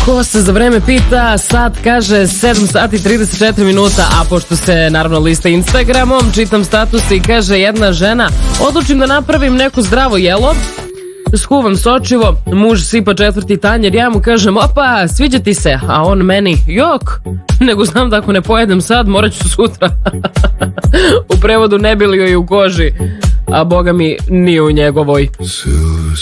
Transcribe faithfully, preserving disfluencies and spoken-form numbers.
Ko se za vreme pita, sad kaže sedam sati trideset četiri minuta, a pošto se naravno lista Instagramom, čitam statuse i kaže jedna žena, odlučim da napravim neko zdravo jelo, skuvam sočivo, muž sipa četvrti tanjer, ja mu kažem, opa, sviđa ti se, a on meni, jok, nego znam da ako ne pojedem sad, morat ću sutra. U prevodu ne bili joj u koži, a boga mi nije u njegovoj.